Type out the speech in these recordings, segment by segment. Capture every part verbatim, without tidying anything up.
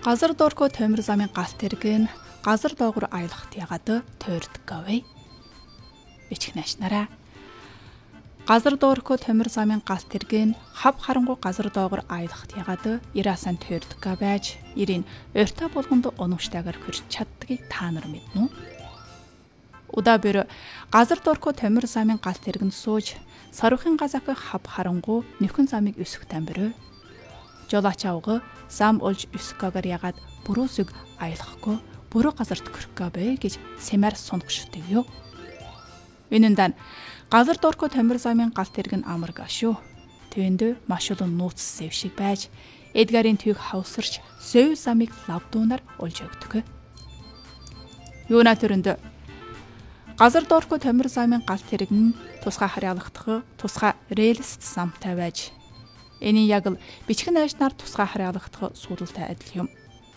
Газар доорхоо томир замын галт тэрэг нь газар доогуур аялахт ягаад тойрдог вэ? Бичгнэш нараа. Газар доорхоо томир замын галт тэрэг нь хав харангуй газар доогуур аялахт ягаад ирасан тойрдог байж ирийн ойртой болгонд унамштайгаар хүрч чаддгийг та нар мэднэ үү? Удаа бэр газар доорхоо томир замын галт тэрэг нь сууж сарвахын газак хав харангуй нөхөн замыг өсөхтэн бэрэ. Жолооч авга зам олж өсгөөгөр ягаад бүрөөсөг аялахгүй бүрөө газарт хүрэх бэ гэж сэмэр сунах шүтэг юу. Энэндээ газар доорхоо томир замын галт тэрэг нь амар гашуу. Тэвэнд маш олон нууц сэв шиг байж Эдгарын түйг хавсарч сөв замыг лавдуунаар олж өгдөг. Юуна төрөнд газар доорхоо томир замын галт тэрэг нь тусгай харьяалагдах тусгай рельс замтай байж энэ яг л бичгэн найшнаар тусгай харьяалагдах суудалтай адил юм.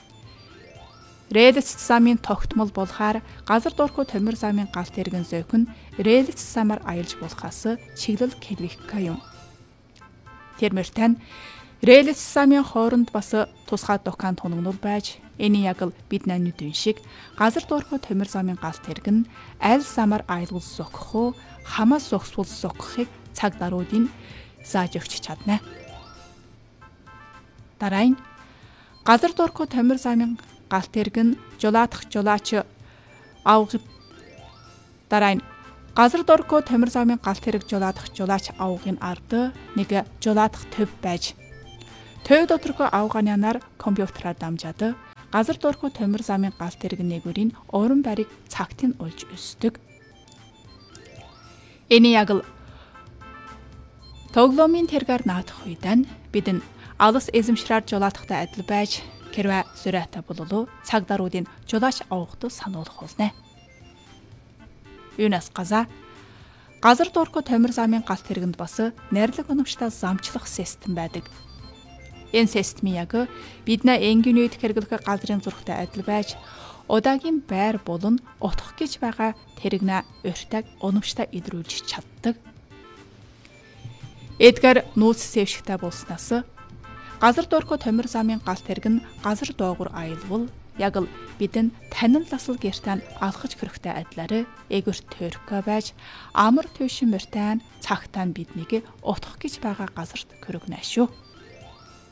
Рельс замын тогтмол болохаар газар доорхоо томир замын галт тэрэг нь зөөхөн рельс замаар аялж болохоос чиглэл Кельвик юм. Тэрмэртэн рельс замын хооронд бас тусгай докан тунагнуул байж энэ яг л бид найнуудын шиг газар доорхоо томир замын галт тэрэг нь аль замаар аялгуул зогсох уу хамаас зогсвол зогсохыг цаг даруудын зааж өгч чадна. Дараа нь газар доорхоо томир замын галт тэрэг нь жолоодох жолооч авга дараа нь газар доорхоо томир замын галт тэрэг жолоодох жолооч авгын ард нэг жолоодох төв байж төв доторх авганянаар компьютераар дамжаад газар доорхоо томир замын галт тэрэг нэгүрийн уран барийг цагт нь олж өсдөг. Энэ яг л тоглоомын тэргээр наадах үедэн бид нь алс эзэмшраар жолоодохтой адил байж хэрвээ зөрөөтэй бололоо цаг даруудын жолооч авахд сануулах болно. Юунаас газа газар доорхоо томир замын галт тэрэгэнд бас найрлаг өнөмштэй замчлах систем байдаг. Энэ системийн яг бидний энгийн үед хэрэглэх газрын зургтай адил байж удаагийн байр болон утгах гэж байгаа тэрэгнээ урьтайг өнөмштэй илрүүлж чаддаг. Эдгээр нууц сэвшигтэй болсноос газар доорхоо томир замын галт тэрэг нь газар доогуур аялвал яг л бидэн танил ласал гэртэн алхаж хөрөхтэй адилаар эгөрт төрхөө байж амар төвшин мөртэн цагтаа биднийг утгах гэж байгаа газарт хөрөгнө шүү.